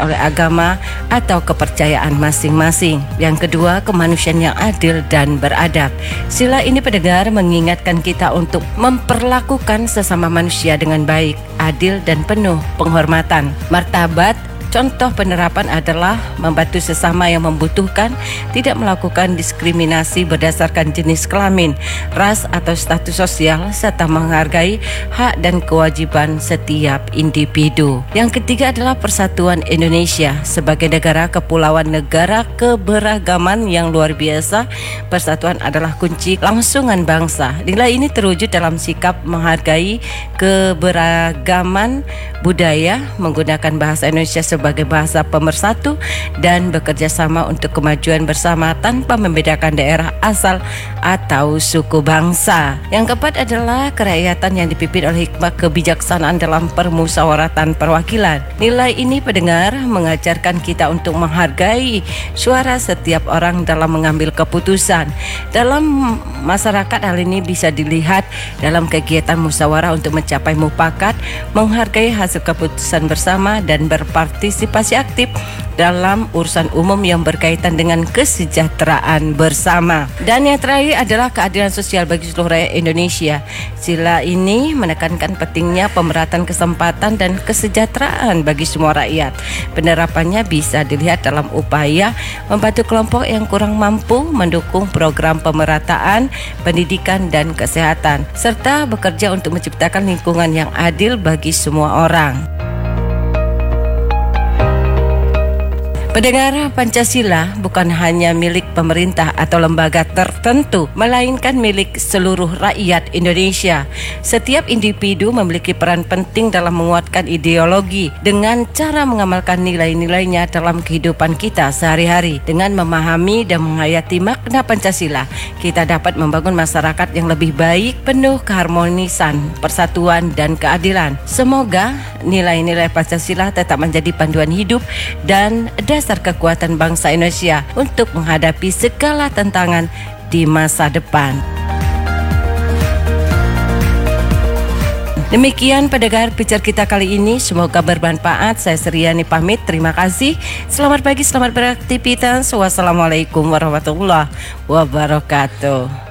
oleh agama atau kepercayaan masing-masing. Yang kedua, kemanusiaan yang adil dan beradab. Sila ini pendengar mengingatkan kita untuk memperlakukan sesama manusia dengan baik, adil dan penuh penghormatan, martabat. Contoh penerapan adalah membantu sesama yang membutuhkan, tidak melakukan diskriminasi berdasarkan jenis kelamin, ras atau status sosial, serta menghargai hak dan kewajiban setiap individu. Yang ketiga adalah persatuan Indonesia sebagai negara kepulauan, negara keberagaman yang luar biasa. Persatuan adalah kunci kelangsungan bangsa. Nilai ini terwujud dalam sikap menghargai keberagaman budaya, menggunakan bahasa Indonesia sebagai bahasa pemersatu, dan bekerja sama untuk kemajuan bersama tanpa membedakan daerah asal atau suku bangsa. Yang keempat adalah kerakyatan yang dipimpin oleh hikmah kebijaksanaan dalam permusyawaratan perwakilan. Nilai ini pendengar mengajarkan kita untuk menghargai suara setiap orang dalam mengambil keputusan. Dalam masyarakat hal ini bisa dilihat dalam kegiatan musyawarah untuk mencapai mufakat, menghargai hasil keputusan bersama, dan berpartisipasi aktif dalam urusan umum yang berkaitan dengan kesejahteraan bersama. Dan yang terakhir adalah keadilan sosial bagi seluruh rakyat Indonesia. Sila ini menekankan pentingnya pemerataan kesempatan dan kesejahteraan bagi semua rakyat. Penerapannya bisa dilihat dalam upaya membantu kelompok yang kurang mampu, mendukung program pemerataan pendidikan dan kesehatan, serta bekerja untuk menciptakan lingkungan yang adil bagi semua orang. Pendengar, Pancasila bukan hanya milik pemerintah atau lembaga tertentu, melainkan milik seluruh rakyat Indonesia. Setiap individu memiliki peran penting dalam menguatkan ideologi dengan cara mengamalkan nilai-nilainya dalam kehidupan kita sehari-hari. Dengan memahami dan menghayati makna Pancasila, kita dapat membangun masyarakat yang lebih baik, penuh keharmonisan, persatuan, dan keadilan. Semoga nilai-nilai Pancasila tetap menjadi panduan hidup dan dasar kekuatan bangsa Indonesia untuk menghadapi segala tantangan di masa depan. Demikian pendengar picture kita kali ini, semoga bermanfaat. Saya Sriani pamit, terima kasih. Selamat pagi, selamat beraktivitas. Wassalamualaikum warahmatullahi wabarakatuh.